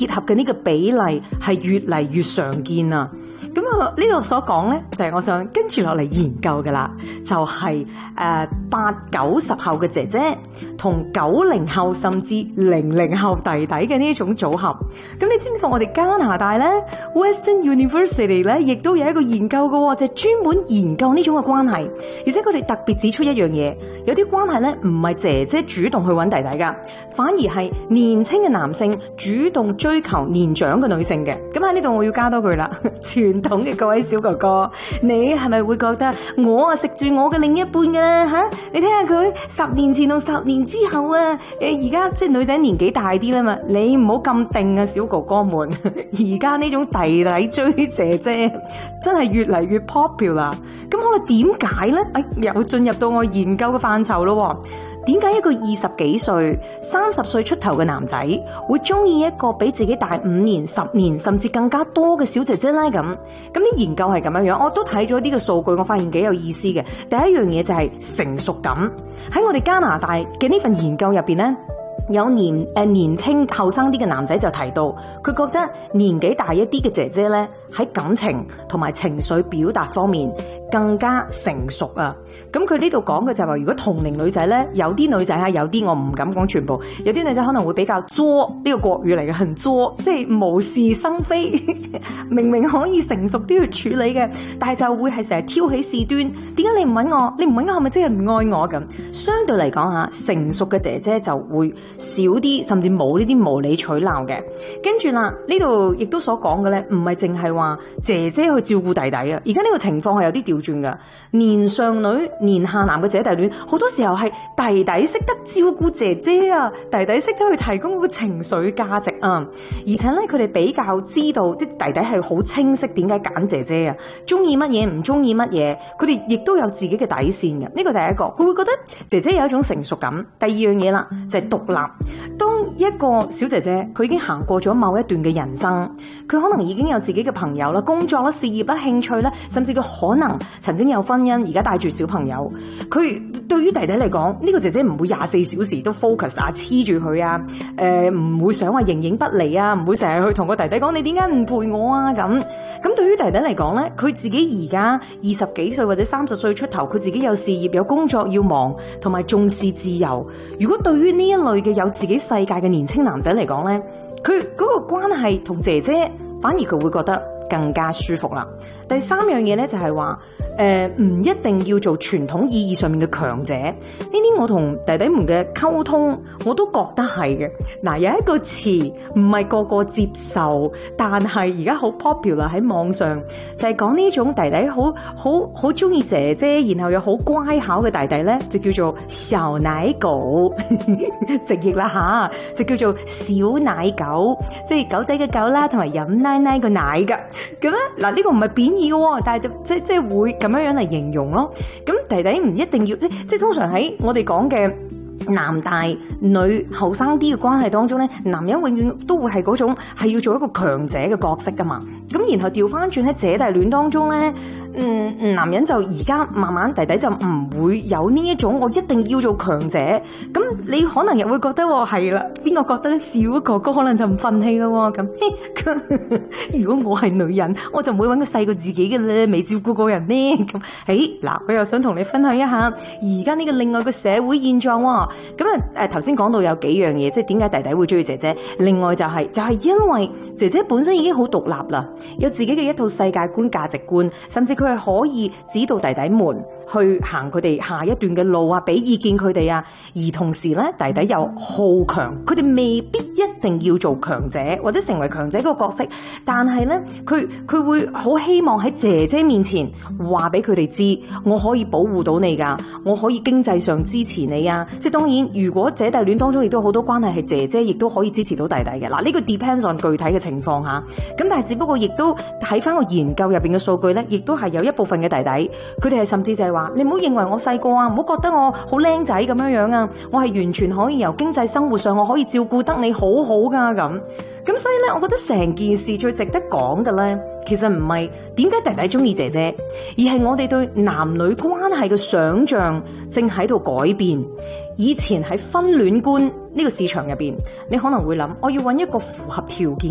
結合嘅呢個比例係越嚟越常見啊。咁啊呢度所講咧就係我想跟住落嚟研究噶啦，就係8、90後嘅姐姐同90後甚至00後弟弟嘅呢一種組合。咁你知唔知道我哋加拿大咧 Western University 咧亦都有一個研究嘅，就係專門研究呢種嘅關係，而且佢哋特別指出一樣嘢，有啲關係咧唔係姐姐主動去揾弟弟噶，反而係年輕嘅男性主動追求年長嘅女性嘅。咁喺呢度我要加多句啦，傳統嘅各位小哥哥，你係咪會覺得我啊食住我嘅另一半嘅咧吓？你睇下佢10年前同10年之後啊，而家即係女仔年紀大啲啦嘛，你唔好咁定啊，小哥哥們。而家呢種弟弟追姐姐真係越嚟越 popular。咁可能點解咧？又進入到我研究嘅範疇咯。點解一個20幾歲、30歲出頭嘅男仔會中意一個比自己大5年、10年甚至更加多嘅小姐姐咧？咁啲研究係咁樣樣，我都睇咗呢個數據，我發現幾有意思嘅。第一樣嘢就係成熟感。喺我哋加拿大嘅呢份研究入邊咧，有年輕後生啲嘅男仔就提到，佢覺得年紀大一啲嘅姐姐咧，喺感情同埋情緒表達方面更加成熟啊！咁佢呢度講嘅就係話，如果同齡女仔咧，有啲女仔啊，有啲我唔敢講全部，有啲女仔可能會比較作，呢個國語嚟嘅，很作，即係無事生非，明明可以成熟啲去處理嘅，但係就會係成日挑起事端。點解你唔揾我？你唔揾我係咪即係唔愛我咁？相對嚟講吓，成熟嘅姐姐就會少啲，甚至冇呢啲無理取鬧嘅。跟住啦，呢度亦都所講嘅咧，唔係淨係話姐姐去照顧弟弟啊。而家呢個情況係有啲調轉噶，年上女年下男嘅姐弟戀，好多時候係弟弟識得照顧姐姐啊，弟弟識得去提供嗰個情緒價值啊。而且咧，佢哋比較知道，即係弟弟係好清晰點解揀姐姐啊，中意乜嘢唔中意乜嘢，佢哋亦都有自己嘅底線嘅。呢個第一個，佢會覺得姐姐有一種成熟感。第二樣嘢啦，就係獨立。當一個小姐姐佢已經行過咗某一段嘅人生，佢可能已經有自己嘅朋友啦、工作啦、事業啦、興趣啦，甚至佢可能曾經有婚姻，而家帶住小朋友。佢對於弟弟嚟講，呢個姐姐唔會24小時都 focus 啊，黐住佢啊，唔會想話形影不離啊，唔會成日去同個弟弟講你點解唔陪我啊咁。咁對於弟弟嚟講咧，佢自己而家20幾歲或者30歲出頭，佢自己有事業有工作要忙，同埋重視自由。如果對於呢一類嘅有自己世界嘅年輕男仔嚟講咧，佢嗰個關係同姐姐反而佢會覺得更加舒服啦。第三樣嘢咧就係話，唔一定要做傳統意義上面嘅強者。呢啲我同弟弟們嘅溝通，我都覺得係嘅。嗱，有一個詞唔係個個接受，但係而家好 popular 喺網上，就係講呢種弟弟好中意姐姐，然後又好乖巧嘅弟弟咧，就叫做小奶狗，直譯啦吓，就叫做小奶狗，即係狗仔嘅狗啦，同埋飲奶奶個奶噶。咁咧，嗱，呢個唔係貶義嘅，但係就即係會咁樣嚟形容咯。咁弟弟唔一定要，即係通常喺我哋講嘅男大女後生啲嘅關係當中咧，男人永遠都會係嗰種係要做一個強者嘅角色噶嘛。咁然後調翻轉喺姐弟戀當中咧，男人就而家慢慢弟弟就唔會有呢一種我一定要做強者。咁你可能又會覺得係啦，邊個覺得咧？小哥哥可能就唔忿氣咯咁。如果我係女人，我就唔會揾個細過自己嘅咧，未照顧過人呢。咁嗱，我又想同你分享一下而家呢個另外嘅社會現狀喎。咁頭先講到有幾樣嘢，即係點解弟弟會中意姐姐？另外就係因為姐姐本身已經好獨立啦，有自己嘅一套世界觀、價值觀，甚至佢係可以指導弟弟們去行佢哋下一段嘅路啊，俾意見佢哋啊。而同時咧，弟弟又好強，佢哋未必一定要做強者或者成為強者嗰個角色，但係咧，佢會好希望喺姐姐面前話俾佢哋知，我可以保護到你噶，我可以經濟上支持你啊。即係當然，如果姐弟戀當中亦都好多關係係姐姐亦都可以支持到弟弟嘅。嗱，呢個 depends on 具體嘅情況吓。咁但係只不過亦都睇翻個研究入邊嘅數據咧，亦都係有一部分嘅弟弟，佢哋係甚至就係話，你唔好認為我細個啊，唔好覺得我好僆仔咁樣樣啊，我係完全可以由經濟生活上我可以照顧得你好好噶咁。咁所以咧，我覺得成件事最值得講嘅咧，其實唔係點解弟弟中意姐姐，而係我哋對男女關係嘅想象正喺度改變。以前喺婚戀觀呢個市場入邊，你可能會諗，我要揾一個符合條件